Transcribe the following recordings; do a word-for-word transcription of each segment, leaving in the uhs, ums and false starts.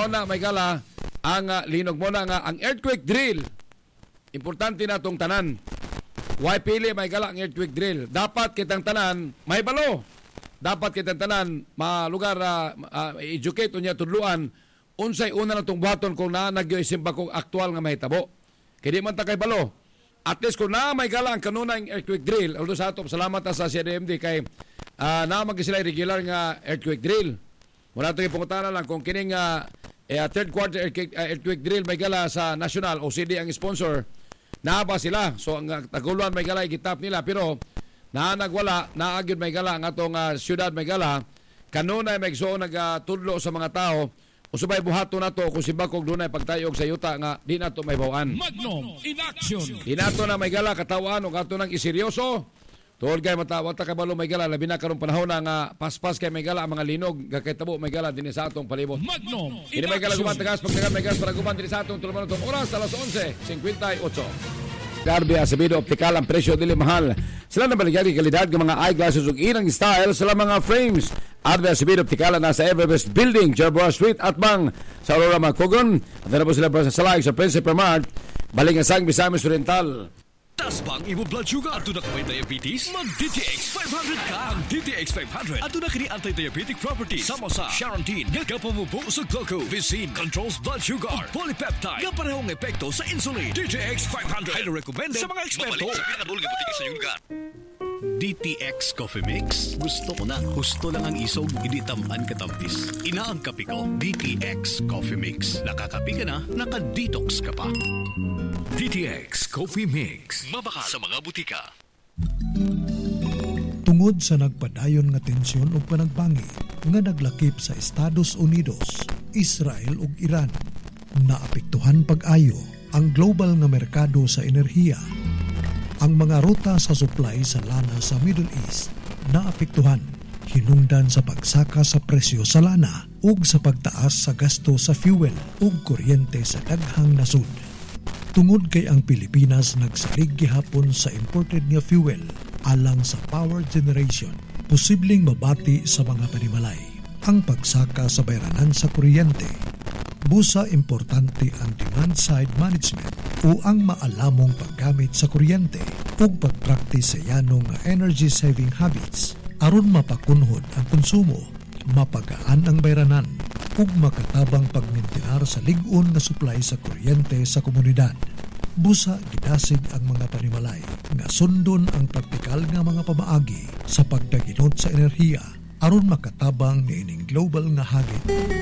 mao na may gala ang uh, linog mo na nga ang earthquake drill. Importante na tong tanan. Why pili may gala ang earthquake drill? Dapat kitang tanan may balo. Dapat kitang tanan malugar uh, uh, educate unya tudluan unsay una na tong buhaton kung na nagyoisimba kong aktual nga mahitabo. Kaya di man ta kay balo. At least kung na may gala ang kanuna ang earthquake drill, although sa ato, salamat na sa C D M D kay uh, na mag-sila regular nga earthquake drill. Wala ito yung pangutana lang kung kining uh, eh, third quarter earthquake, uh, earthquake drill may gala sa national o C D ang sponsor, naaba sila. So ang uh, taguluan may gala igitap nila pero naanagwala, naagyon may gala ang atong uh, syudad may gala kanuna may so nagtudlo uh, sa mga tao usubay buhato na to kung si Bakog doon ay pagtayog sa yuta nga di na to may bawaan. Magnum in action. Di na to na may gala katawan o kato nang iseryoso. Tuod kay matawa ta kabalo may gala labi na karong panahon na nga paspas kay may gala ang mga linog gakay tabo may gala dinhi sa atong palibot. Magnum in Ini may gala action. gumantagas pagtagan may gas para guman dinhi sa atong tulumanon tong oras alas onse fifty-eight. Garbi Acevedo Optical ang presyo dili mahal. Sila na baligyan kalidad ng mga eyeglasses ug irang style sa mga frames. Garbi Acevedo Optical na sa Everbest Building, Jerboa Street at bang sa Aurora Macogon. At na po sila sa Salag sa Principe Mart, Balingasang, Misamis Oriental. Tas bang imo blood sugar ato na may diabetes? Mag-D T X five hundred ka. Ang D T X five hundred ato na kini anti-diabetic properties. Sama sa Charantin, gagapamubo sa glucose, Vicin, controls blood sugar, polypeptide, gaparehong epekto sa insulin. D T X five hundred, highly recommended sa mga eksperto. D T X Coffee Mix. Gusto ko na. Gusto lang ang isog, hindi tamaan katampis. Ina ang kape ko, D T X Coffee Mix. Nakakape ka na, naka-detox ka pa. D T X Coffee Mix. Mabaka sa mga butika. Tungod sa nagpadayon nga tensyon o panagbangi nga naglakip sa Estados Unidos, Israel ug Iran, naapektuhan pag-ayo ang global nga merkado sa enerhiya. Ang mga ruta sa supply sa lana sa Middle East naapektuhan hinungdan sa pagsaka sa presyo sa lana ug sa pagtaas sa gasto sa fuel ug kuryente sa daghang nasud. Tungod kay ang Pilipinas nagsalig gihapon sa imported nga fuel alang sa power generation, posibleng mabati sa mga panimalay ang pagsaka sa bayranan sa kuryente. Busa importante ang demand-side management o ang maalamong paggamit sa kuryente ug pagpraktis sa yanong energy-saving habits aron mapakunhod ang konsumo, mapagaan ang bayranan ug makatabang pagmintinar sa lig-on na supply sa kuryente sa komunidad. Busa gidasig ang mga panimalay nga sundon ang praktikal nga mga pamaagi sa pagdaginot sa enerhiya aron makatabang niining global nga hagit.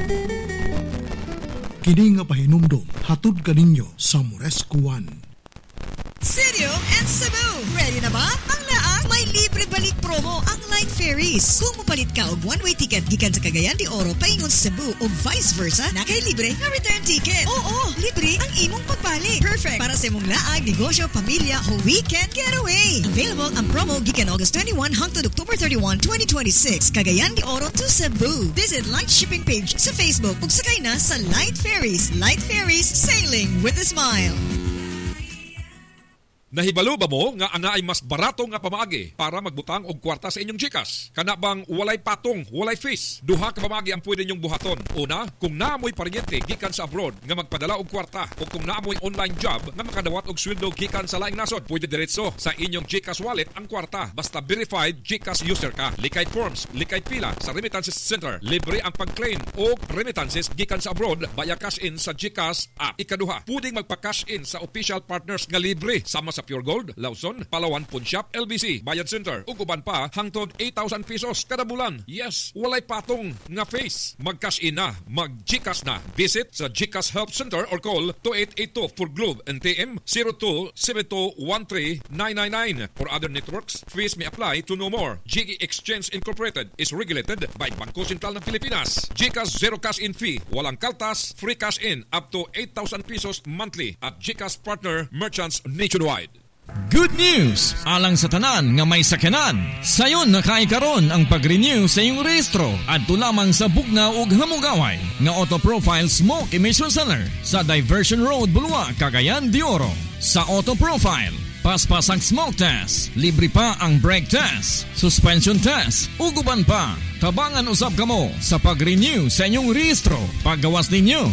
Kini nga pahinumdom hatod kaninyo sa Moresco One. Sirio and Cebu. Ready na ba? Ang laang may libre balik promo ang Light Ferries. Kung mapalit ka og one-way ticket gikan sa Cagayan de Oro paingon sa Cebu o vice versa, na kay libre nga return ticket. Oo, libre ang imong pagbalik. Perfect para sa imong laag, negosyo, pamilya o weekend getaway. Available ang promo gikan August twenty-first hangtod October thirty-first, twenty twenty-six. Cagayan de Oro to Cebu. Visit Light Shipping page sa Facebook ug sakay na sa Light Ferries. Light Ferries, sailing with a smile. Nahibalo ba mo nga ana ay mas barato nga pamaagi para magbutang og kwarta sa inyong GCash? Kana bang walay patong, walay fees? Duha ka pamaagi ang pwede ninyong buhaton. Una, kung naamoy paryente gikan sa abroad nga magpadala og kwarta o kung naamoy online job nga makadawat og sweldo gikan sa laing nasod, pwede diretso sa inyong GCash wallet ang kwarta. Basta verified GCash user ka. Likay forms, likay pila sa Remittances Center. Libre ang pag-claim og remittances gikan sa abroad via cash in sa GCash app. Ikaduha, pwedeng magpa-cash in sa official partners nga libre sama sa Pure Gold, Lawson, Palawan, Punshop, L B C, Bayad Center, ug uban pa hangtod eight thousand pesos kada bulan. Yes, walay patong nga face. Mag-cash in na, mag-GCash na. Visit sa GCash Help Center or call two eight eight two for Globe and T M zero two seven two one three nine nine nine. For other networks, fees may apply to know more. G E Exchange Incorporated is regulated by Bangko Sentral ng Pilipinas. GCash Zero Cash In Fee. Walang kaltas, free cash in up to eight thousand pesos monthly at GCash Partner Merchants nationwide. Good news! Alang sa tanan nga may sakyanan, sayon nakaikaron ang pag-renew sa iyong rehistro adto lamang sa bugnaw ug hamugaway nga Auto Profile Smoke Emission Center sa Diversion Road, Bulua, Cagayan de Oro. Sa Auto Profile, paspas ang smoke test, libre pa ang brake test, suspension test, ug uban pa. Tabangan usab kamo sa pag-renew sa inyong rehistro. Paggawas ninyo